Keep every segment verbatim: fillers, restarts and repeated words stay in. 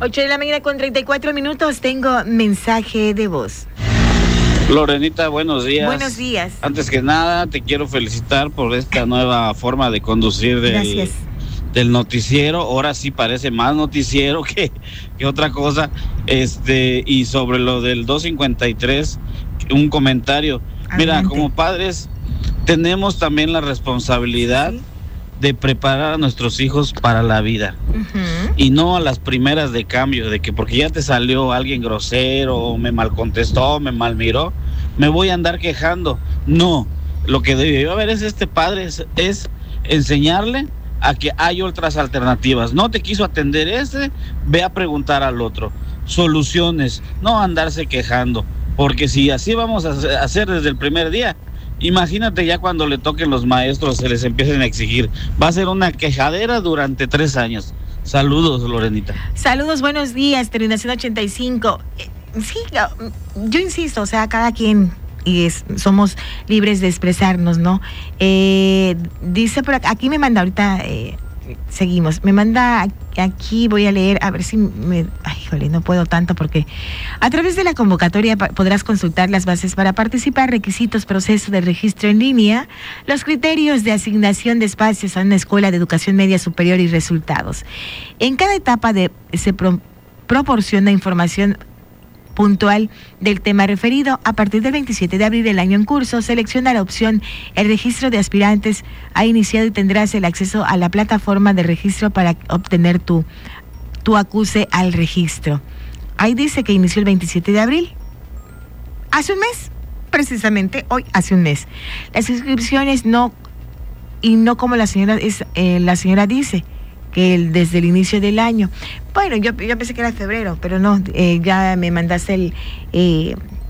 ocho de la mañana con treinta y cuatro minutos. Tengo mensaje de voz. Lorenita, buenos días. Buenos días. Antes que nada, te quiero felicitar por esta nueva forma de conducir del, del noticiero. Ahora sí parece más noticiero que, que otra cosa. Este, y sobre lo del dos cincuenta y tres, un comentario. Adelante. Mira, como padres tenemos también la responsabilidad ¿Sí? de preparar a nuestros hijos para la vida. Uh-huh. Y no a las primeras de cambio, de que porque ya te salió alguien grosero, o me mal contestó, me mal miró, me voy a andar quejando. No, lo que debió haber es este padre, es, es enseñarle a que hay otras alternativas. No te quiso atender ese, ve a preguntar al otro. Soluciones, no andarse quejando, porque si así vamos a hacer desde el primer día, imagínate ya cuando le toquen los maestros, se les empiecen a exigir. Va a ser una quejadera durante tres años. Saludos, Lorenita. Saludos, buenos días, terminación ochenta y cinco. Eh, sí, yo insisto, o sea, cada quien y es, somos libres de expresarnos, ¿no? Eh, dice por acá, aquí me manda ahorita... Eh, Seguimos, me manda aquí, voy a leer, a ver si me... Ay, jole, no puedo tanto porque... A través de la convocatoria podrás consultar las bases para participar, requisitos, proceso de registro en línea, los criterios de asignación de espacios a una escuela de educación media superior y resultados. En cada etapa de, se pro, proporciona información puntual del tema referido. A partir del veintisiete de abril del año en curso, selecciona la opción El registro de aspirantes ha iniciado y tendrás el acceso a la plataforma de registro para obtener tu, tu acuse al registro. Ahí dice que inició el veintisiete de abril. Hace un mes, precisamente hoy hace un mes. Las inscripciones no, y no como la señora, es, eh, la señora dice, que el, desde el inicio del año. Bueno, yo, yo pensé que era febrero, pero no, eh, ya me mandaste el eh,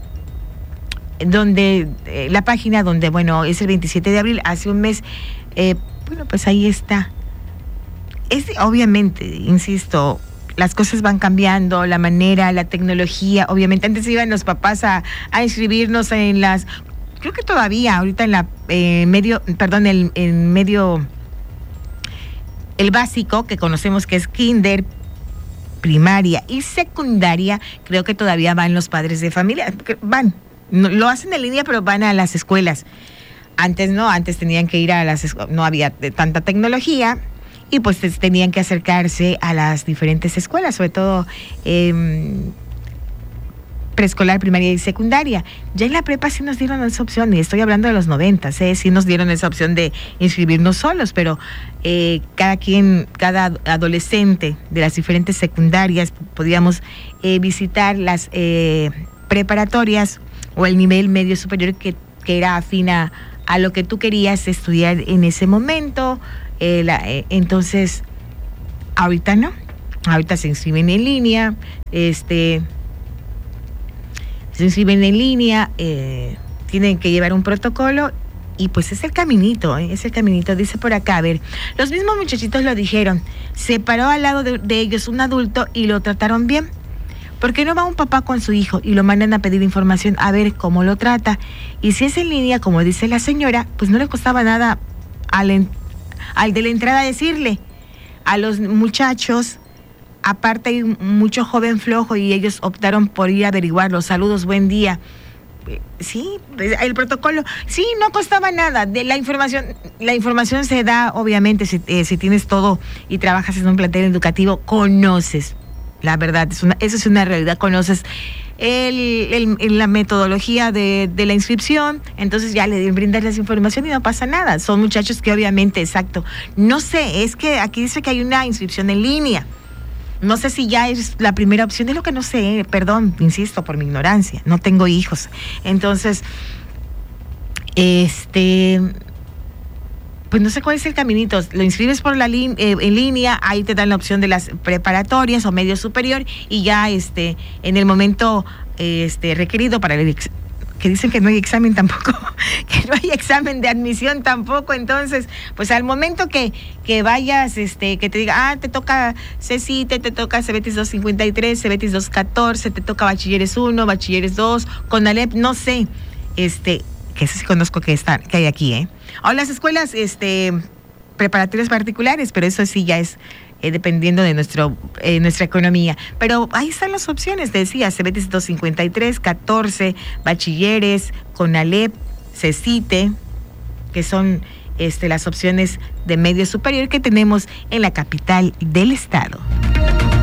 donde eh, la página donde, bueno, es el veintisiete de abril, hace un mes. Eh, bueno, pues ahí está. Es obviamente, insisto, las cosas van cambiando, la manera, la tecnología. Obviamente antes iban los papás a, a inscribirnos en las, creo que todavía ahorita en la eh, medio, perdón, el en medio el básico, que conocemos que es kinder, primaria y secundaria, creo que todavía van los padres de familia, van, no, lo hacen en línea, pero van a las escuelas. Antes no, antes tenían que ir a las escuelas, no había tanta tecnología y pues tenían que acercarse a las diferentes escuelas, sobre todo eh, preescolar, primaria y secundaria. Ya en la prepa sí nos dieron esa opción, y estoy hablando de los noventas, ¿eh? Sí nos dieron esa opción de inscribirnos solos, pero eh, cada quien, cada adolescente de las diferentes secundarias podíamos eh, visitar las eh, preparatorias o el nivel medio superior que, que era afín a, a lo que tú querías estudiar en ese momento. Eh, la, eh, entonces, ahorita no, ahorita se inscriben en línea, este... se inscriben en línea, eh, tienen que llevar un protocolo y pues es el caminito, ¿eh? es el caminito. Dice por acá, a ver, los mismos muchachitos lo dijeron, se paró al lado de, de ellos un adulto y lo trataron bien. ¿Por qué no va un papá con su hijo y lo mandan a pedir información a ver cómo lo trata? Y si es en línea, como dice la señora, pues no le costaba nada al, al de la entrada decirle a los muchachos. Aparte hay mucho joven flojo y ellos optaron por ir a averiguarlo. Saludos, buen día. Sí, el protocolo, sí, no costaba nada. De la información, la información se da, obviamente, si, eh, si tienes todo y trabajas en un plantel educativo, conoces. La verdad, es una, eso es una realidad, conoces el, el, la metodología de, de la inscripción, entonces ya le brindas la información y no pasa nada. Son muchachos que obviamente, exacto. No sé, es que aquí dice que hay una inscripción en línea. No sé si ya es la primera opción, es lo que no sé, perdón, insisto, por mi ignorancia, no tengo hijos. Entonces, este, pues no sé cuál es el caminito, lo inscribes por la lin- eh, en línea, ahí te dan la opción de las preparatorias o medio superior y ya este, en el momento este, requerido para el ex- que dicen que no hay examen tampoco, que no hay examen de admisión tampoco, entonces, pues al momento que, que vayas, este, que te diga, ah, te toca CECITE, te toca CEBETIS doscientos cincuenta y tres, CEBETIS doscientos catorce, te toca Bachilleres uno, Bachilleres dos, CONALEP, no sé, este, que eso sí conozco que está, que hay aquí, ¿eh? O las escuelas, este, preparatorias particulares, pero eso sí ya es eh, dependiendo de nuestro eh, nuestra economía. Pero ahí están las opciones, decía, C B T ciento cincuenta y tres, catorce, bachilleres, CONALEP, CECITE, que son este, las opciones de medio superior que tenemos en la capital del estado.